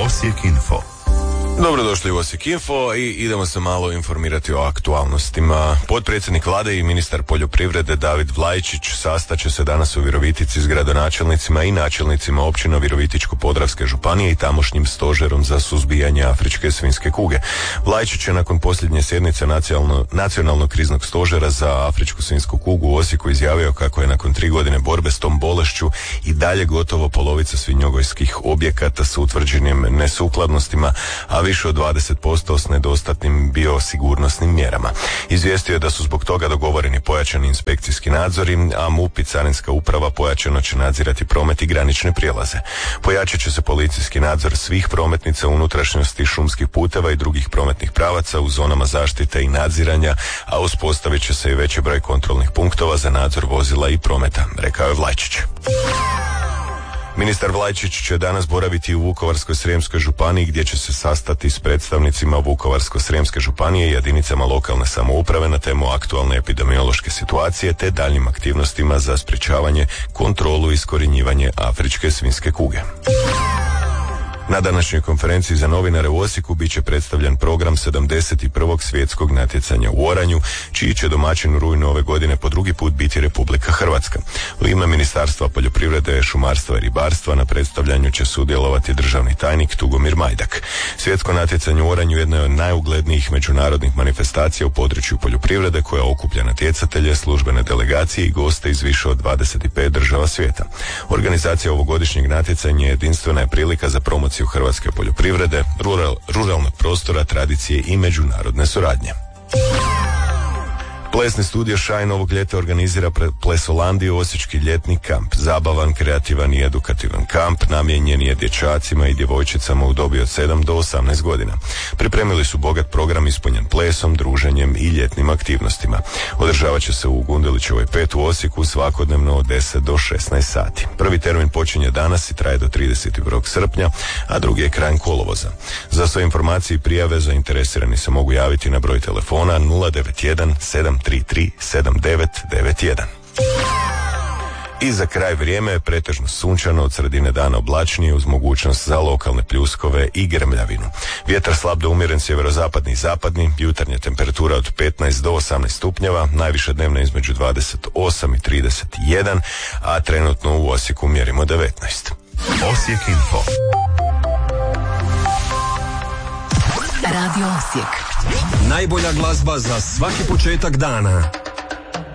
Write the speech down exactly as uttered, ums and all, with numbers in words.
Osijek Info. Dobrodošli u Osijek Info i idemo se malo informirati o aktualnostima. Potpredsjednik vlade i ministar poljoprivrede David Vlaičić sastaće se danas u Virovitici s gradonačelnicima i načelnicima općina Virovitičko-podravske županije i tamošnjim stožerom za suzbijanje afričke svinjske kuge. Vlaičić je nakon posljednje sjednice nacionalno, nacionalnog kriznog stožera za afričku svinjsku kugu u Osijeku izjavio kako je nakon tri godine borbe s tom bolešću i dalje gotovo polovica svinjogojskih objekata s utvrđenim nesukladnostima, a više od dvadeset posto s nedostatnim biosigurnosnim mjerama. Izvijestio je da su zbog toga dogovoreni pojačani inspekcijski nadzori, a MUP i Carinska uprava pojačano će nadzirati promet i granične prijelaze. Pojačat će se policijski nadzor svih prometnica, unutrašnjosti, šumskih puteva i drugih prometnih pravaca u zonama zaštite i nadziranja, a uspostavit će se i veći broj kontrolnih punktova za nadzor vozila i prometa, rekao je Vlaičić. Ministar Vlaičić će danas boraviti u Vukovarsko-srijemskoj županiji gdje će se sastati s predstavnicima Vukovarsko-srijemske županije i jedinicama lokalne samouprave na temu aktualne epidemiološke situacije te daljnjim aktivnostima za sprječavanje, kontrolu i iskorjenjivanje afričke svinjske kuge. Na današnjoj konferenciji za novinare u Osijeku bit će predstavljen program sedamdeset prvog svjetskog natjecanja u oranju, čiji će domaćin u rujnu ove godine po drugi put biti Republika Hrvatska. U ime Ministarstva poljoprivrede, šumarstva i ribarstva na predstavljanju će sudjelovati državni tajnik Tugomir Majdak. Svjetsko natjecanje u oranju jedno je od najuglednijih međunarodnih manifestacija u području poljoprivrede koja okuplja natjecatelje, službene delegacije i goste iz više od dvadeset pet država svijeta. Organizacija ovogodišnjeg natjecanja jedinstvena je prilika za promociju hrvatske poljoprivrede, rural, ruralnog prostora, tradicije i međunarodne suradnje. Plesni studio Shine ovog ljeta organizira Plesolandiju, osječki ljetni kamp. Zabavan, kreativan i edukativan kamp namijenjen je dječacima i djevojčicama u dobi od sedam do osamnaest godina. Pripremili su bogat program ispunjen plesom, druženjem i ljetnim aktivnostima. Održavat će se u Gundelićevoj pet u Osijeku svakodnevno od deset do šesnaest sati. Prvi termin počinje danas i traje do trideset prvog srpnja, a drugi je krajem kolovoza. Za sve informacije i prijave zainteresirani se mogu javiti na broj telefona nula devet jedan sedam tri tri sedam devet devet jedan. I za kraj vrijeme je pretežno sunčano, od sredine dana oblačnije uz mogućnost za lokalne pljuskove i grmljavinu. Vjetar slab do umjeren sjeverozapadni i zapadni, jutarnja temperatura od petnaest do osamnaest stupnjeva, najviše dnevna između dvadeset osam i trideset jedan, a trenutno u Osijeku mjerimo devetnaest. Osijek Info. Radio Osijek. Najbolja glazba za svaki početak dana.